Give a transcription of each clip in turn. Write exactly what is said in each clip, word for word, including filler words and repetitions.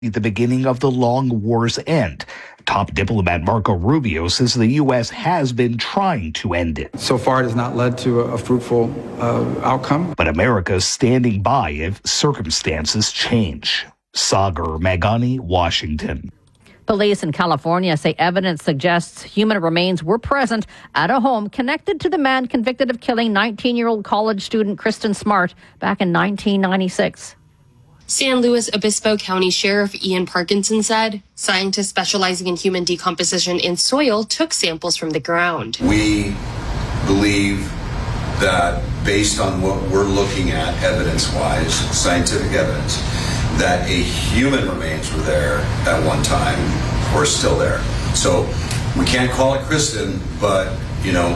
the beginning of the long war's end. Top diplomat Marco Rubio says the U S has been trying to end it. So far, it has not led to a fruitful uh, outcome. But America is standing by if circumstances change. Sagar Magani, Washington. Police in California say evidence suggests human remains were present at a home connected to the man convicted of killing nineteen-year-old college student Kristen Smart back in nineteen ninety-six. San Luis Obispo County Sheriff Ian Parkinson said scientists specializing in human decomposition in soil took samples from the ground. We believe that based on what we're looking at evidence-wise, scientific evidence, that a human remains were there at one time or still there. So we can't call it Kristen, but, you know,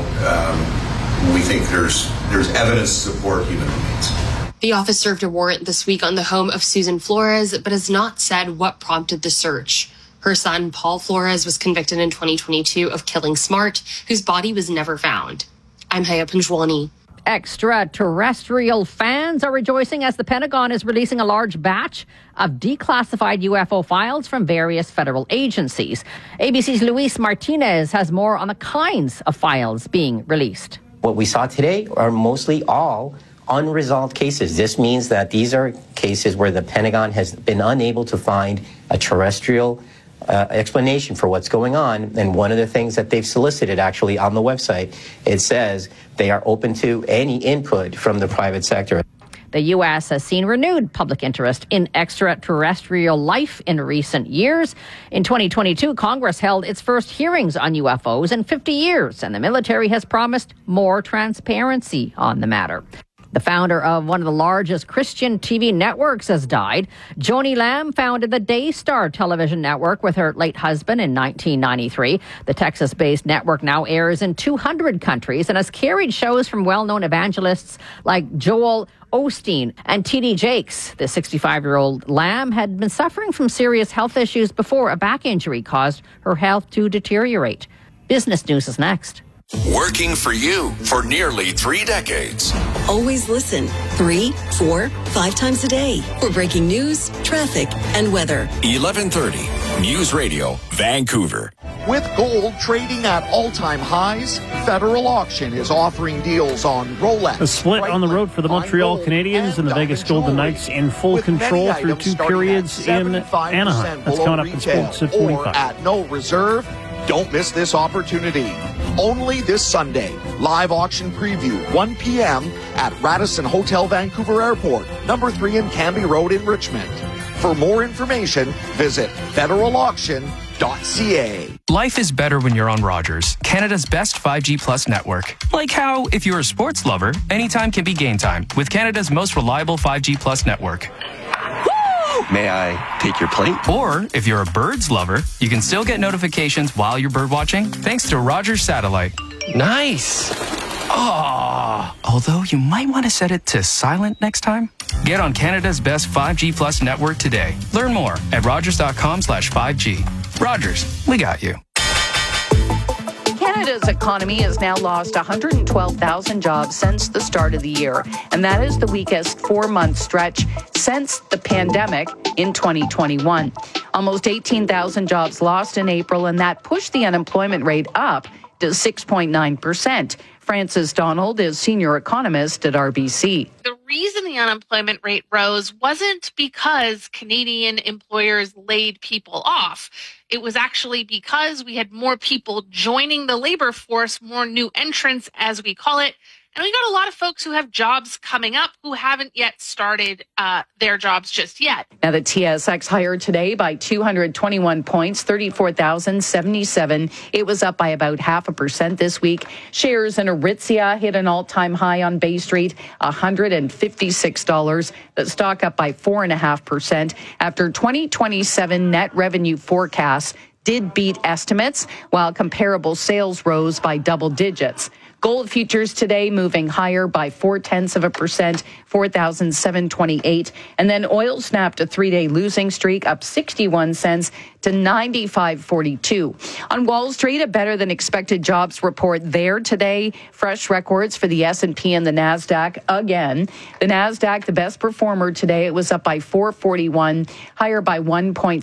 um, we think there's there's evidence to support human remains. The office served a warrant this week on the home of Susan Flores, but has not said what prompted the search. Her son, Paul Flores, was convicted in twenty twenty-two of killing Smart, whose body was never found. I'm Haya Panjwani. Extraterrestrial fans are rejoicing as the Pentagon is releasing a large batch of declassified U F O files from various federal agencies. A B C's Luis Martinez has more on the kinds of files being released. What we saw today are mostly all unresolved cases. This means that these are cases where the Pentagon has been unable to find a terrestrial uh, explanation for what's going on. And one of the things that they've solicited actually on the website, it says they are open to any input from the private sector. The U S has seen renewed public interest in extraterrestrial life in recent years. In twenty twenty-two, Congress held its first hearings on U F Os in fifty years, and the military has promised more transparency on the matter. The founder of one of the largest Christian T V networks has died. Joni Lamb founded the Daystar television network with her late husband in nineteen ninety-three. The Texas-based network now airs in two hundred countries and has carried shows from well-known evangelists like Joel Osteen and T D Jakes. The sixty-five-year-old Lamb had been suffering from serious health issues before a back injury caused her health to deteriorate. Business News is next. Working for you for nearly three decades. Always listen three, four, five times a day for breaking news, traffic, and weather. eleven thirty News Radio, Vancouver. With gold trading at all-time highs, Federal Auction is offering deals on Rolex. A split on the road for the Montreal Canadiens and the Vegas Golden Knights in full control through two periods in Anaheim. That's coming up in Sports at forty-five. At no reserve. Don't miss this opportunity. Only this Sunday. Live auction preview, one p.m. at Radisson Hotel Vancouver Airport, number three in Canby Road in Richmond. For more information, visit federal auction dot c a. Life is better when you're on Rogers, Canada's best five G Plus network. Like how, if you're a sports lover, anytime can be game time with Canada's most reliable five G Plus network. May I take your plate? Or, if you're a birds lover, you can still get notifications while you're bird watching thanks to Rogers Satellite. Nice. Oh, although you might want to set it to silent next time. Get on Canada's best five G Plus network today. Learn more at rogers.com slash 5G. Rogers, we got you. Canada's economy has now lost one hundred twelve thousand jobs since the start of the year, and that is the weakest four-month stretch since the pandemic in twenty twenty-one. Almost eighteen thousand jobs lost in April, and that pushed the unemployment rate up to six point nine percent. Frances Donald is senior economist at R B C. The reason the unemployment rate rose wasn't because Canadian employers laid people off. It was actually because we had more people joining the labor force, more new entrants, as we call it. And we got a lot of folks who have jobs coming up who haven't yet started uh, their jobs just yet. Now, the T S X higher today by two hundred twenty-one points, thirty-four thousand seventy-seven. It was up by about half a percent this week. Shares in Aritzia hit an all-time high on Bay Street, one hundred fifty-six dollars. The stock up by four point five percent after twenty twenty-seven net revenue forecasts did beat estimates, while comparable sales rose by double digits. Gold futures today moving higher by four tenths of a percent, four thousand seven hundred twenty-eight. And then oil snapped a three-day losing streak, up sixty-one cents to ninety-five forty-two. On Wall Street, a better than expected jobs report there today. Fresh records for the S and P and the NASDAQ again. The NASDAQ, the best performer today, it was up by four forty-one, higher by one point